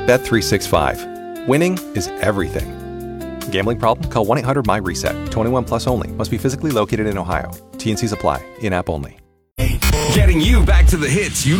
Bet365. Winning is everything. Gambling problem? Call 1-800-MY-RESET. 21 plus only. Must be physically located in Ohio. T&Cs apply. In-app only. Getting you back to the hits you